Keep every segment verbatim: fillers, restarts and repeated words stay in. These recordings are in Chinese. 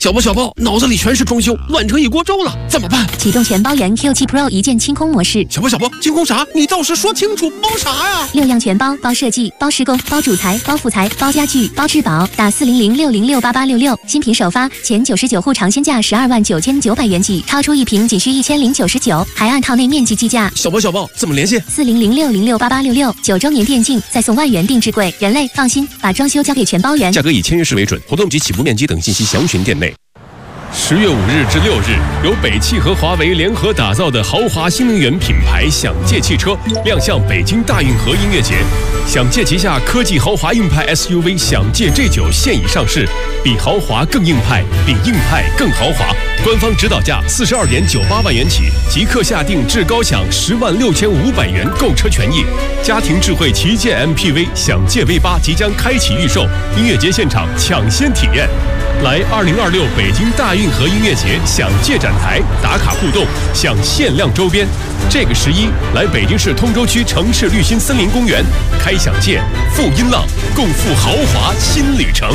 小包小包，脑子里全是装修，乱成一锅粥了，怎么办？ 启动全包元 Q 七 Pro 一键清空模式。 小包小包，清空啥？你倒是说清楚，包啥呀？ 六样全包，包设计，包施工，包主材，包副材，包家具，包质保。打四零零六零六八八六六，新品首发前九十九户尝鲜价十二万九千九百元起，超出一瓶仅需一千零九十九，还按套内面积计价。 小包小包，怎么联系？ 四零零六零六八八六六，九周年电竞，再送万元定制柜。人类放心，把装修交给全包元。 价格以签约式为准，活动及起步面积等信息详询店内。 十月五日至六日，由北汽和华为联合打造的豪华新能源品牌享界汽车亮相北京大运河音乐节。享界旗下科技豪华硬派 S U V 享界 G 九现已上市，比豪华更硬派，比硬派更豪华。官方指导价四十二点九八万元起，即刻下定至高享十万六千五百元购车权益。家庭智慧旗舰 M P V 享界 V 八即将开启预售，音乐节现场抢先体验。来二零二六北京大运河音乐节享界展台打卡互动，享限量周边。这个十一来北京市通州区城市绿心森林公园开享界，赴音浪，共赴豪华新旅程。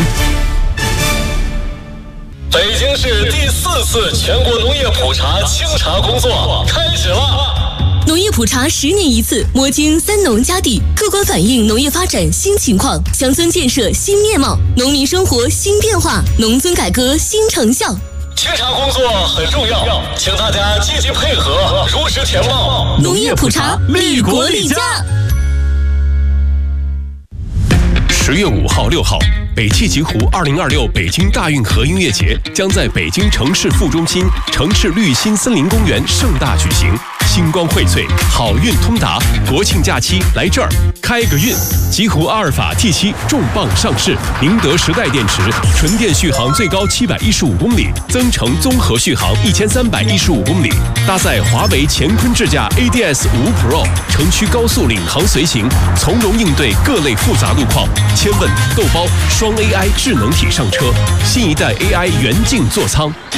北京市第四次全国农业普查清查工作开始了。 农业普查十年一次，摸清三农家地，客观反映农业发展新情况，乡村建设新面貌，农民生活新变化，农村改革新成效。 清查工作很重要，请大家积极配合，如实填报。 农业普查，利国利家。 十月五号、六号，北汽极狐二零二六北京大运河音乐节将在北京城市副中心城市绿心森林公园盛大举行。星光荟萃，好运通达，国庆假期来这儿开个运。极狐阿尔法 T 七重磅上市，宁德时代电池，纯电续航最高七百一十五公里，增程综合续航一千三百一十五公里，搭载华为乾坤智驾 A D S 五 Pro， 城区高速领航随行，从容应对各类复杂路况。千问豆包双 A I 智能体上车，新一代 A I 元镜座舱。